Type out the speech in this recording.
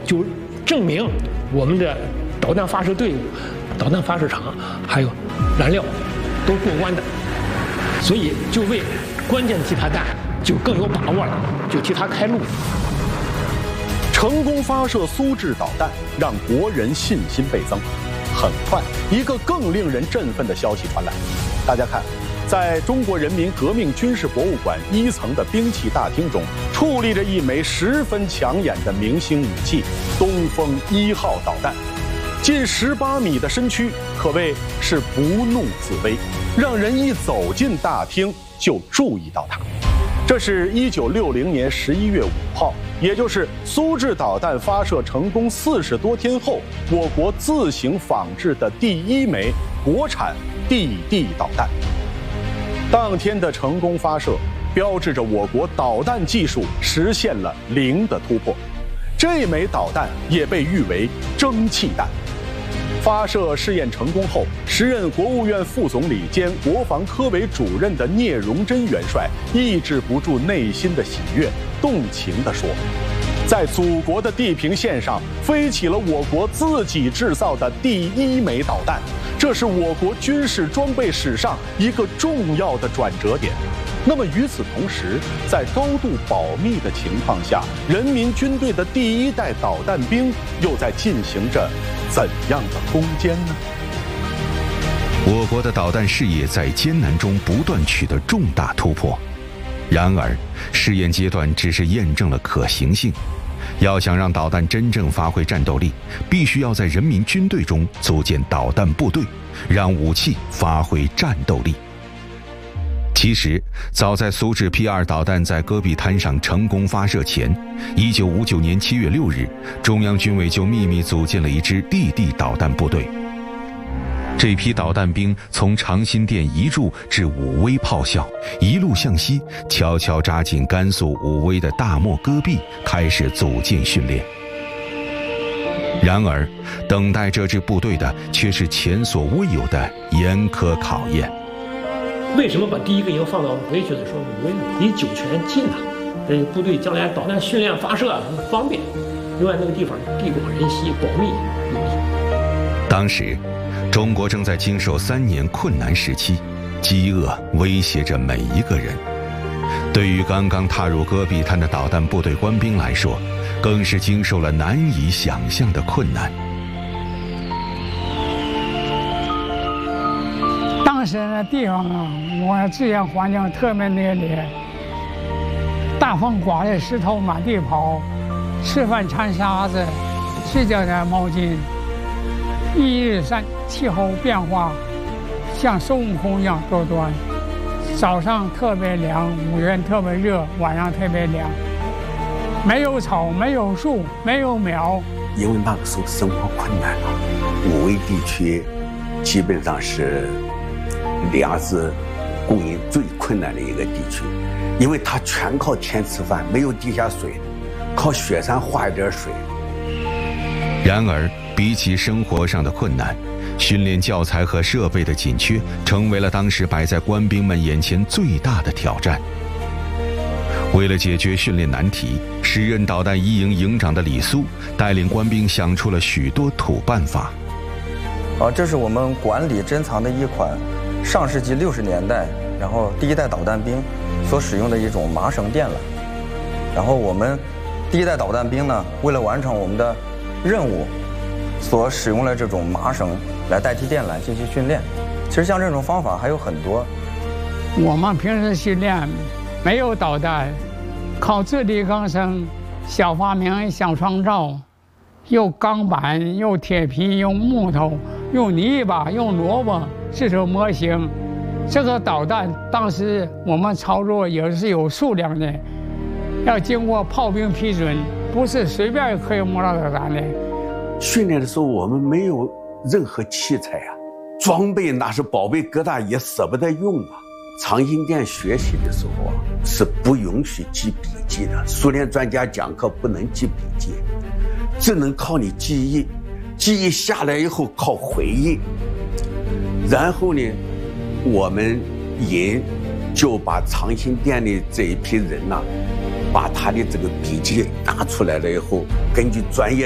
就证明我们的导弹发射队伍、导弹发射场还有燃料都过关的，所以就为关键的替他弹就更有把握了，就替他开路。 成功发射苏制导弹，让国人信心倍增。很快，一个更令人振奋的消息传来，大家看，在中国人民革命军事博物馆1层的兵器大厅中，矗立着一枚十分抢眼的明星武器——东风1号导弹。近18米的身躯，可谓是不怒自威，让人一走进大厅就注意到它。这是1960年11月5号，也就是苏制导弹发射成功40多天后，我国自行仿制的第1枚国产地地导弹。当天的成功发射，标志着我国导弹技术实现了零的突破。这枚导弹也被誉为蒸汽弹。发射试验成功后，时任国务院副总理兼国防科委主任的聂荣臻元帅抑制不住内心的喜悦，动情地说：“在祖国的地平线上飞起了我国自己制造的第1枚导弹，这是我国军事装备史上一个重要的转折点。”那么与此同时，在高度保密的情况下，人民军队的第1代导弹兵又在进行着怎样的攻坚呢？ 我国的导弹事业在艰难中不断取得重大突破，然而试验阶段只是验证了可行性。要想让导弹真正发挥战斗力，必须要在人民军队中组建导弹部队，让武器发挥战斗力。其实，早在苏制 P2 导弹在戈壁滩上成功发射前，1959年7月6日，中央军委就秘密组建了一支地地导弹部队。这批导弹兵从长辛店移驻至武威炮校，一路向西，悄悄扎进甘肃武威的大漠戈壁，开始组建训练。然而，等待这支部队的却是前所未有的严苛考验。 为什么把第1个营放到武威去了？说武威离酒泉近啊，这部队将来导弹训练发射很方便。另外，那个地方地广人稀，保密有利。 当时，中国正在经受3年困难时期，饥饿威胁着每一个人。对于刚刚踏入戈壁滩的导弹部队官兵来说，更是经受了难以想象的困难。 当时那地方啊，我自然环境特别恶劣，大风刮的石头满地跑，吃饭掺沙子，睡觉带毛巾。一日三气候变化像孙悟空一样多端，早上特别凉，午间特别热，晚上特别凉。没有草，没有树，没有苗。 因为那个时候生活困难了，武威地区基本上是粮食供应最困难的一个地区，因为它全靠天吃饭，没有地下水，靠雪山化一点水。 然而，比起生活上的困难，训练教材和设备的紧缺成为了当时摆在官兵们眼前最大的挑战。为了解决训练难题，时任导弹1营营长的李苏带领官兵想出了许多土办法。 这是我们馆里珍藏的一款上世纪60年代，然后第1代导弹兵所使用的一种麻绳电缆。然后我们第1代导弹兵呢，为了完成我们的任务，所使用了这种麻绳来代替电缆进行训练。其实像这种方法还有很多。 我们平时训练没有导弹，靠自力更生，小发明小创造，用钢板，用铁皮，用木头，用泥巴，用萝卜制成模型。这个导弹当时我们操作也是有数量的，要经过炮兵批准，不是随便可以摸到导弹的。 训练的时候我们没有任何器材啊，装备那是宝贝疙瘩也舍不得用啊。长辛店学习的时候啊，是不允许记笔记的，苏联专家讲课不能记笔记，只能靠你记忆，记忆下来以后靠回忆。然后呢，我们营就把长辛店的这一批人呐，把他的这个笔记拿出来了以后，根据专业